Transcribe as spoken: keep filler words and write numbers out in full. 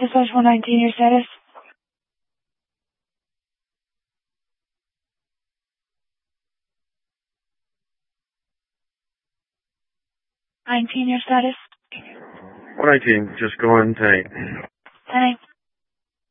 Dispatch one nineteen, your status? nineteen, your status? one nineteen, just going ten eight. ten eight.